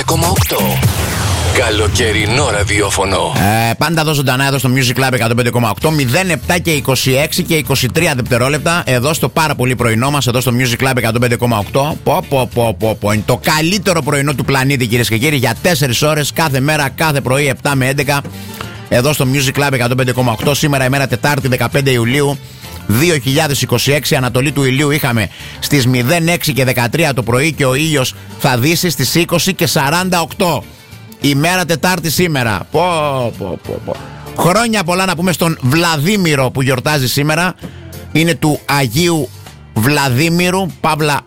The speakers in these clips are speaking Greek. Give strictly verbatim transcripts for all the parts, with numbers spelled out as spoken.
κόμμα οκτώ. Καλοκαιρινό ραδιόφωνο. Ε, πάντα εδώ ζωντανά, εδώ στο Music Club εκατόν πέντε κόμμα οκτώ. μηδέν επτά και είκοσι έξι και είκοσι τρία δευτερόλεπτα. Εδώ στο πάρα πολύ πρωινό μας, εδώ στο Music Club εκατόν πέντε κόμμα οκτώ. Πω, πω, πω, πω, πω. Είναι το καλύτερο πρωινό του πλανήτη, κυρίες και κύριοι. Για τέσσερις ώρες κάθε μέρα, κάθε πρωί, επτά με έντεκα. Εδώ στο Music Club εκατόν πέντε κόμμα οκτώ. Σήμερα ημέρα Τετάρτη, δεκαπέντε Ιουλίου δύο χιλιάδες είκοσι έξι. Ανατολή του ηλίου είχαμε στις μηδέν έξι και δεκατρία το πρωί και ο ήλιος θα δύσει στις είκοσι και σαράντα οκτώ. Ημέρα Τετάρτη σήμερα. Πω, πω, πω, πω. Χρόνια πολλά να πούμε στον Βλαδίμηρο που γιορτάζει σήμερα. Είναι του Αγίου Βλαδίμηρου, Παύλα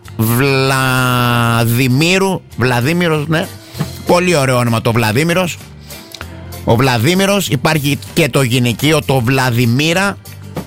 Βλαδιμήρου. Βλαδίμηρος, ναι. Πολύ ωραίο όνομα το Βλαδίμηρος. Ο Βλαδίμηρος. Υπάρχει και το γυναικείο το Βλαδιμήρα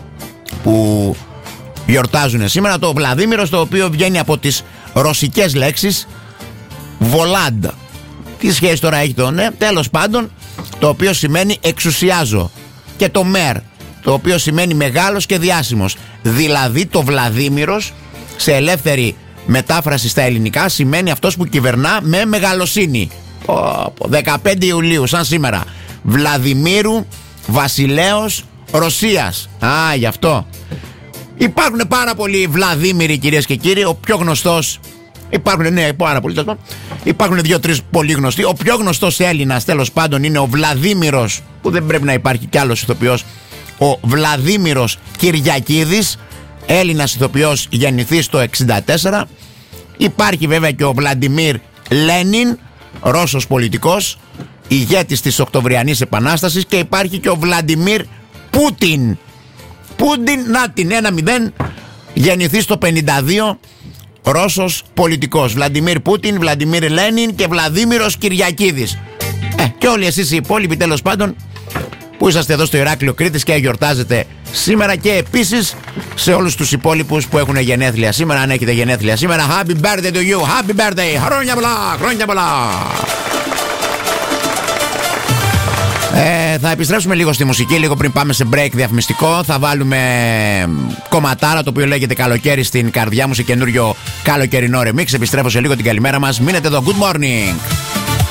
που γιορτάζουν σήμερα. Το Βλαδίμηρος, το οποίο βγαίνει από τις ρωσικές λέξεις Βολάντ. Τι σχέση τώρα έχει το ναι, τέλος πάντων, το οποίο σημαίνει εξουσιάζω. Και το μέρ, το οποίο σημαίνει μεγάλος και διάσημος. Δηλαδή το Βλαδίμηρος, σε ελεύθερη μετάφραση στα ελληνικά, σημαίνει αυτός που κυβερνά με μεγαλοσύνη. δεκαπέντε Ιουλίου, σαν σήμερα. Βλαδιμήρου, βασιλέος Ρωσίας. Α, γι' αυτό. Υπάρχουν πάρα πολλοί Βλαδίμηροι, κυρίες και κύριοι. Ο πιο γνωστός, υπάρχουν, ναι, πάρα πολλοί. Υπάρχουν δύο-τρεις πολύ γνωστοί. Ο πιο γνωστός Έλληνας, τέλος πάντων, είναι ο Βλαδίμηρος, που δεν πρέπει να υπάρχει κι άλλος ηθοποιός. Ο Βλαδίμηρος Κυριακίδης, Έλληνας ηθοποιός, γεννηθής το εξήντα τέσσερα. Υπάρχει βέβαια και ο Βλαντιμίρ Λένιν, Ρώσος πολιτικός, ηγέτης της Οκτωβριανής Επανάστασης. Και υπάρχει και ο Βλαντιμίρ Πούτιν. Πούτιν, να την ένα μηδέν, γεννηθής το πενήντα δύο. Ρώσος πολιτικός. Βλαντιμίρ Πούτιν, Βλαντιμίρ Λένιν και Βλαδίμηρος Κυριακίδης. Ε, και όλοι εσείς οι υπόλοιποι, τέλος πάντων, που είσαστε εδώ στο Ηράκλειο Κρήτης και γιορτάζετε σήμερα. Και επίσης σε όλους τους υπόλοιπους που έχουν γενέθλια σήμερα. Αν έχετε γενέθλια σήμερα, happy birthday to you, happy birthday, χρόνια πολλά, χρόνια πολλά. Ε, θα επιστρέψουμε λίγο στη μουσική, λίγο πριν πάμε σε break διαφημιστικό. Θα βάλουμε κομματάρα, το οποίο λέγεται Καλοκαίρι στην καρδιά μου, σε καινούριο καλοκαιρινό remix. Επιστρέφω σε λίγο, την καλημέρα μας. Μείνετε εδώ, good morning.